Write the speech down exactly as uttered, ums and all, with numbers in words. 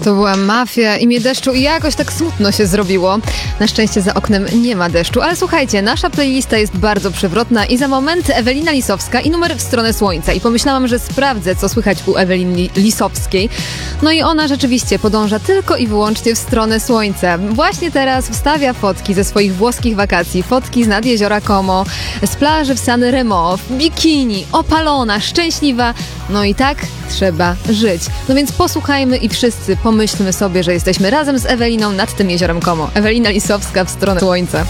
To była Mafia, Imię deszczu i jakoś tak smutno się zrobiło. Na szczęście za oknem nie ma deszczu, ale słuchajcie, nasza playlista jest bardzo przewrotna i za moment Ewelina Lisowska i numer W stronę słońca. I pomyślałam, że sprawdzę, co słychać u Eweliny Lisowskiej. No i ona rzeczywiście podąża tylko i wyłącznie w stronę słońca. Właśnie teraz wstawia fotki ze swoich włoskich wakacji, fotki z nad jeziora Como, z plaży w San Remo, w bikini, opalona, szczęśliwa. No i tak trzeba żyć. No więc posłuchajmy i wszyscy pomyślmy sobie, że jesteśmy razem z Eweliną nad tym jeziorem Como. Ewelina Lisowska w stronę słońca.